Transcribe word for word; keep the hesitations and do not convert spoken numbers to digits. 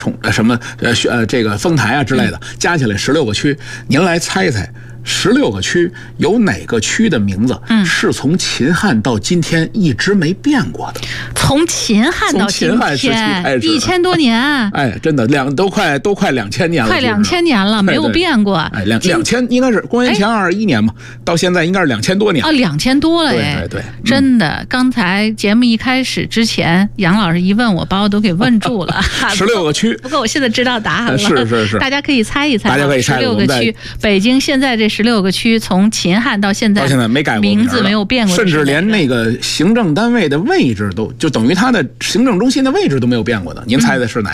呃什么呃呃这个丰台啊之类的，加起来十六个区，您来猜一猜。十六个区有哪个区的名字是从秦汉到今天一直没变过的？ 从秦汉到今天一千多年， 哎，真的两都快都快两千年了， 快两千年了，没有变过。 哎，两两千应该是公元前二十一年嘛，到现在应该是两千多年啊，两千多了哎， 对对对， 真的。刚才节目一开始之前，杨老师一问我，把我都给问住了。 十六个区， 不过我现在知道答案了， 是是是， 大家可以猜一猜， 大家可以猜十六个区，北京现在这十六个区从秦汉到现在， 到现在没改过名字，没有变过， 甚至连那个行政单位的位置都就等于它的行政中心的位置都没有变过的。您猜的是哪？